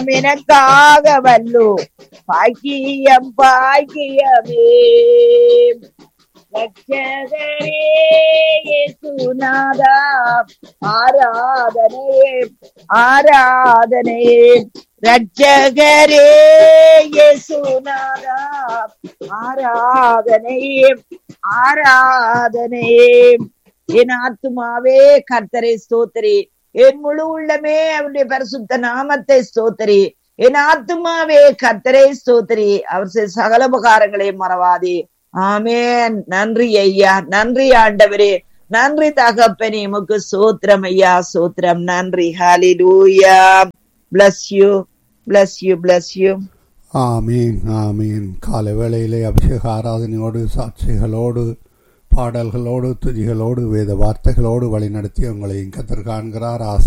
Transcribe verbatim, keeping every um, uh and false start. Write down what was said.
எல்லாம் எனக்காக வல்லோ பாக்கியம் பாக்கியமே. ரட்சகரே இயேசுநாதா ஆராதனையே ஆராதனையே. ரட்சகரே இயேசுநாதா ஆராதனையே ஆராதனையே. என் ஆத்துமாவே கர்த்தரை ஸ்தோத்திரி, என் முழு உள்ளமே அவருடைய பரிசுத்த நாமத்தை ஸ்தோத்திரி. என் ஆத்துமாவே கர்த்தரை ஸ்தோத்திரி, அவர் செய்த சகல உபகாரங்களை மறவாதே. ஆமென். நன்றி ஐயா, நன்றி ஆண்டவரே, நன்றி தகப்பனே, உமக்கு சோத்திரம் ஐயா, சோத்திரம். நன்றி. ஹல்லேலூயா. bless you bless you bless you. ஆமீன் ஆமீன். காலை வேளையிலே அபிஷேக ஆராதனையோடு சாட்சிகளோடு பாடல்களோடு துதிகளோடு வேத வார்த்தைகளோடு வழி நடத்தி உங்களை கர்த்தர் காண்கிறார்.